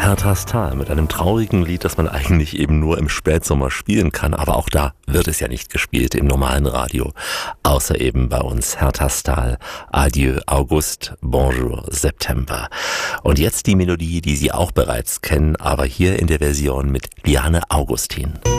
Herthas Tal mit einem traurigen Lied, das man eigentlich eben nur im Spätsommer spielen kann, aber auch da wird es ja nicht gespielt im normalen Radio, außer eben bei uns. Herthas Tal, Adieu August, Bonjour September. Und jetzt die Melodie, die Sie auch bereits kennen, aber hier in der Version mit Liane Augustin.